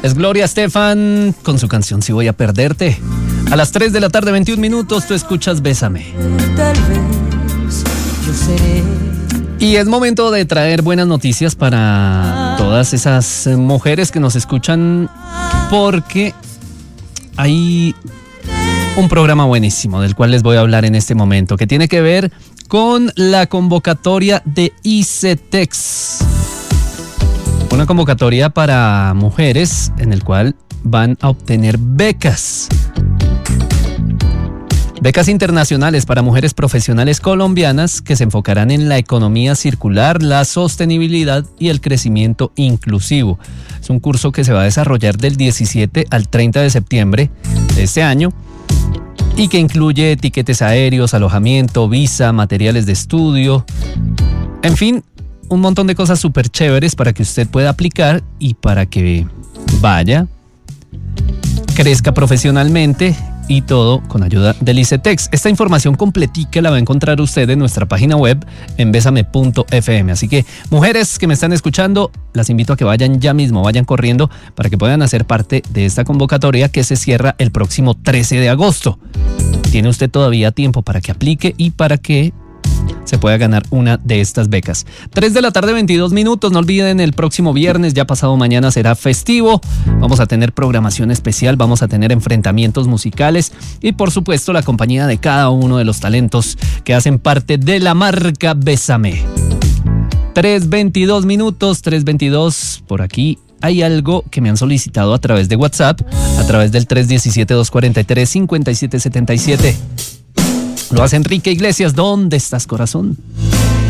Es Gloria Estefan con su canción Si Voy a Perderte. A las 3 de la tarde, 21 minutos, tú escuchas Bésame. Tal vez yo seré. Y es momento de traer buenas noticias para todas esas mujeres que nos escuchan, porque hay un programa buenísimo del cual les voy a hablar en este momento, que tiene que ver con la convocatoria de ICETEX. Una convocatoria para mujeres en el cual van a obtener becas. Becas internacionales para mujeres profesionales colombianas que se enfocarán en la economía circular, la sostenibilidad y el crecimiento inclusivo. Es un curso que se va a desarrollar del 17 al 30 de septiembre de este año y que incluye tiquetes aéreos, alojamiento, visa, materiales de estudio, en fin, un montón de cosas súper chéveres para que usted pueda aplicar y para que vaya, crezca profesionalmente y todo con ayuda del ICETEX. Esta información completica la va a encontrar usted en nuestra página web en besame.fm. Así que, mujeres que me están escuchando, las invito a que vayan ya mismo, vayan corriendo para que puedan hacer parte de esta convocatoria que se cierra el próximo 13 de agosto. Tiene usted todavía tiempo para que aplique y para que se pueda ganar una de estas becas. 3 de la tarde, 22 minutos. No olviden, el próximo viernes, ya pasado mañana, será festivo. Vamos a tener programación especial, vamos a tener enfrentamientos musicales y, por supuesto, la compañía de cada uno de los talentos que hacen parte de la marca Bésame. 3:22 minutos, 3:22. Por aquí hay algo que me han solicitado a través de WhatsApp, a través del 317-243-5777. Lo hace Enrique Iglesias. ¿Dónde estás, corazón?